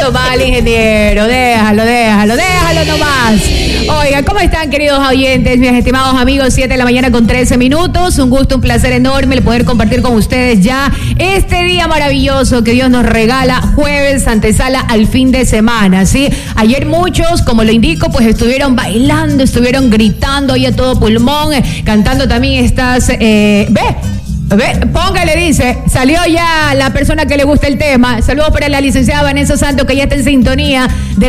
nomás, ingeniero. Déjalo nomás. Oiga, ¿cómo están, queridos oyentes, mis estimados amigos? 7 de la mañana con 13 minutos. Un gusto, un placer enorme el poder compartir con ustedes ya este día maravilloso que Dios nos regala, jueves, antesala al fin de semana, ¿sí? Ayer muchos, como lo indico, pues estuvieron bailando, estuvieron gritando ahí a todo pulmón, cantando también estas... Póngale, dice, salió ya la persona que le gusta el tema. Saludos para la licenciada Vanessa Santos, que ya está en sintonía de